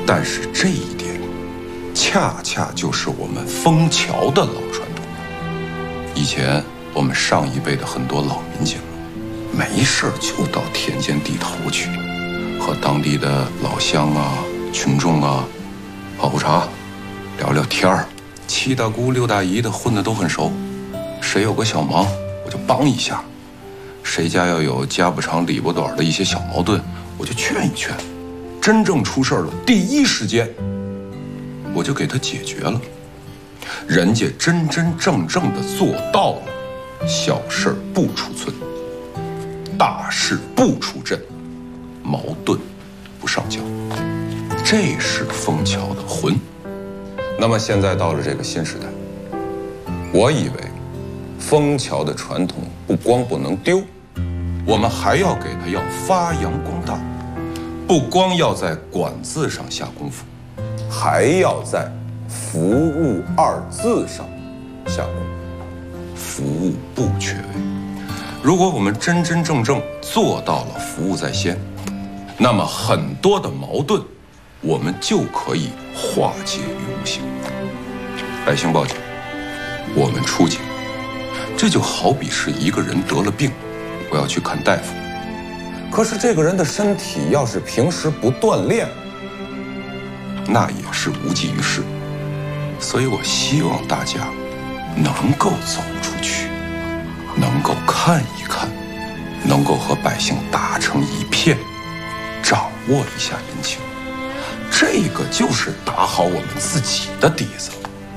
但是这一点，恰恰就是我们枫桥的老传统。以前我们上一辈的很多老民警，没事就到田间地头去，和当地的老乡啊、群众啊泡壶茶、聊聊天儿，七大姑六大姨的混得都很熟。谁有个小忙，我就帮一下；谁家要有家不长理不短的一些小矛盾，我就劝一劝。真正出事了，第一时间我就给他解决了。人家真真正正的做到了，小事不出村，大事不出镇，矛盾不上交，这是枫桥的魂。那么现在到了这个新时代，我以为枫桥的传统不光不能丢，我们还要给它要发扬光大，不光要在管字上下功夫，还要在服务二字上下功夫，服务不缺位。如果我们真真正正做到了服务在先，那么很多的矛盾我们就可以化解于无形。百姓报警，我们出警，这就好比是一个人得了病，我要去看大夫，可是这个人的身体要是平时不锻炼，那也是无济于事。所以我希望大家能够走出去，能够看一看，能够和百姓打成一片，掌握一下人情，这个就是打好我们自己的底子。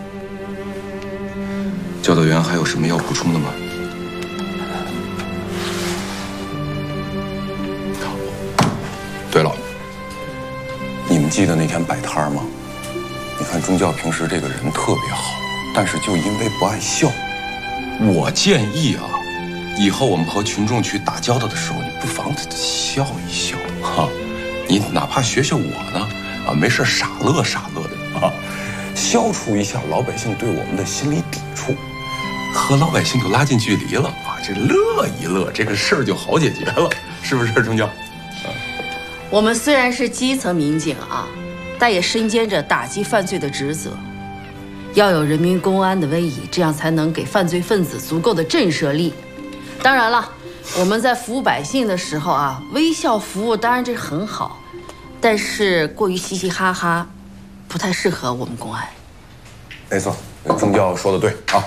教导员还有什么要补充的吗？对了，你们记得那天摆摊吗？你看宗教平时这个人特别好，但是就因为不爱笑。我建议啊，以后我们和群众去打交道的时候，你不妨笑一笑哈，你哪怕学学我呢，没事傻乐傻乐的啊，消除一下老百姓对我们的心理抵触，和老百姓就拉近距离了啊，这乐一乐，这个事儿就好解决了，是不是宗教？ 我们虽然是基层民警啊，但也身兼着打击犯罪的职责，要有人民公安的威仪，这样才能给犯罪分子足够的震慑力。当然了，我们在服务百姓的时候啊，微笑服务当然这很好，但是过于嘻嘻哈哈，不太适合我们公安。 没错，宗教说的对啊。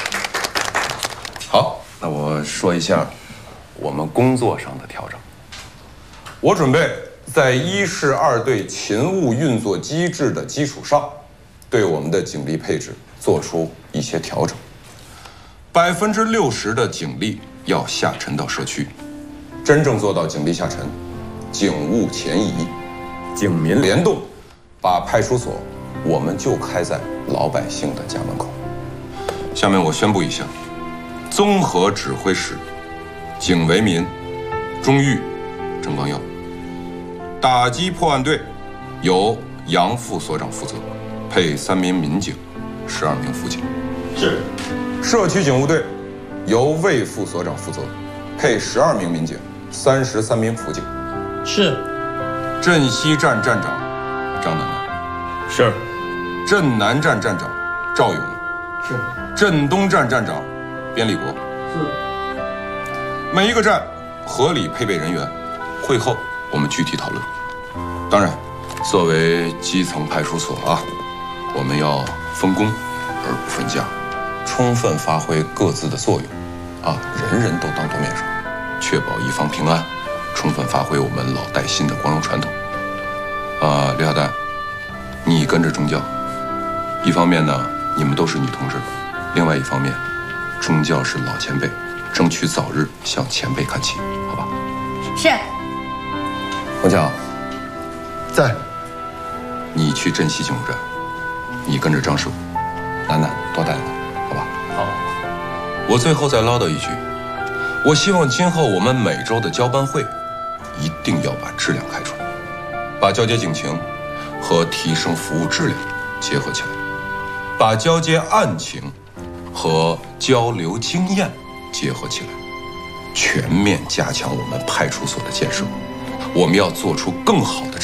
好，那我说一下我们工作上的调整。我准备在一市二队勤务运作机制的基础上，对我们的警力配置做出一些调整。60%的警力要下沉到社区，真正做到警力下沉，警务前移，警民联动，把派出所我们就开在老百姓的家门口。下面我宣布一下，综合指挥室警为民钟玉、郑光耀，打击破案队由杨副所长负责，配3名民警，12名辅警。 是。 社区警务队由魏副所长负责，配12名民警，33名辅警。 是。 镇西站站长张楠楠。 是。 镇南站站长赵勇。 是。 镇东站站长边立国。 是。 每一个站合理配备人员，会后我们具体讨论。当然，作为基层派出所啊，我们要分工而不分家，充分发挥各自的作用，啊，人人都当多面手，确保一方平安，充分发挥我们老带新的光荣传统。刘小丹，你跟着宗教，一方面呢，你们都是女同志，另外一方面，宗教是老前辈，争取早日向前辈看齐，好吧？ 是。 王强， 在。 你去镇西警务站，你跟着张师傅，楠楠多带带，好吧？ 好。 我最后再唠叨一句，我希望今后我们每周的交班会，一定要把质量开出来，把交接警情和提升服务质量结合起来，把交接案情和交流经验结合起来，全面加强我们派出所的建设。我们要做出更好的